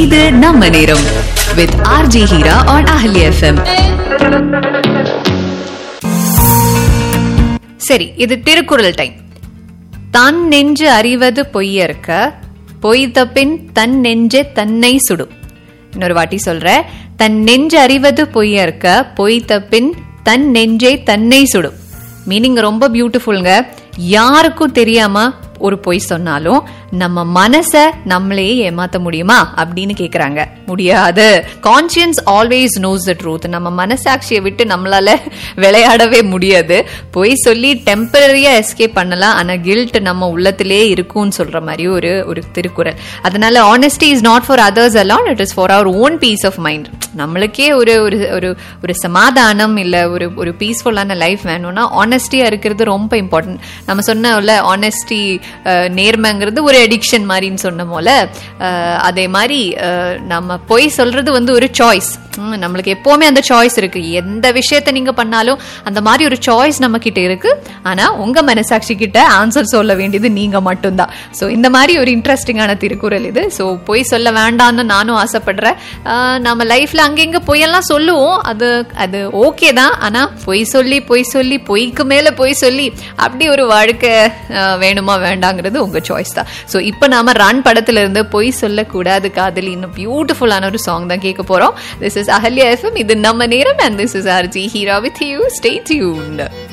இது நம்ம நேரம் with RJ Hira on Ahli FM. சரி, இது திருக்குறள் டைம். தான் நெஞ்சு அறிவது பொய்யற்க, பொய்த பின் தன் நெஞ்சே தன்னை சுடும். இன்னொரு வாட்டி சொல்ற, தன் நெஞ்சு அறிவது பொய்யற்க, பொய்த பின் தன் நெஞ்சே தன்னை சுடும். மீனிங் ரொம்ப பியூட்டிஃபுல்ங்க. யாருக்கும் தெரியாம ஒரு பொய் சொன்னாலும் நம்ம மனச நம்மளே ஏமாத்த முடியுமா அப்படின்னு கேக்குறாங்க. முடியாது. Conscious always nose the truth. நம்ம மனசாட்சியை விட்டு நம்மளால விளையாடவே முடியாது. பொய் சொல்லி டெம்பரரியா எஸ்கேப் பண்ணலாம், ஆனா கில்ட் நம்ம உள்ளத்திலே இருக்கும்னு சொல்ற மாதிரி ஒரு திருக்குறள். அதனால honesty is not for others அலான், it is for our own piece of mind. நம்மளுக்கே ஒரு சமாதானம் இல்ல ஒரு பீஸ்ஃபுல்லான லைஃப் வேணும்னா ஆனஸ்டியா இருக்கிறது ரொம்ப இம்பார்ட்டன்ட். நம்ம சொன்னோம்ல, ஆனஸ்டி நேர்மைங்கிறது ஒரு அடிக்ஷன் மாதிரின்னு சொன்ன போல, அதே மாதிரி நம்ம பொய் சொல்றது ஒரு சாய்ஸ். நம்மளுக்கு எப்பவுமே அந்த சாய்ஸ் இருக்கு. எந்த விஷயத்த நீங்க பண்ணாலும் அந்த மாதிரி ஒரு சாய்ஸ் நம்ம கிட்ட இருக்கு. ஆனா உங்க மனசாட்சி கிட்ட ஆன்சர் சொல்ல வேண்டியது நீங்க மட்டும்தான். சோ இந்த மாதிரி ஒரு இன்ட்ரெஸ்டிங்கான திருக்குறள் இது. சோ பொய் சொல்ல வேண்டாம்னு நானும் ஆசைப்படுறேன். நம்ம லைஃப்ல அங்கெங்க பொய்யெல்லாம் சொல்லுவோம், அது ஓகே தான். ஆனா பொய் சொல்லி பொய்க்கு மேல பொய் சொல்லி அப்படி ஒரு வாழ்க்கை வேணுமா வேண்டாங்கிறது உங்க சாய்ஸ் தான். சோ இப்ப நாம ரன் படத்துல இருந்து பொய் சொல்லக்கூடாது காதலி இன்னும் பியூட்டிஃபுல்லான ஒரு சாங் தான் கேட்க போறோம். This is Ahli FM. இது நம்ம நேரம் and this is RJ Hira with you. Stay tuned.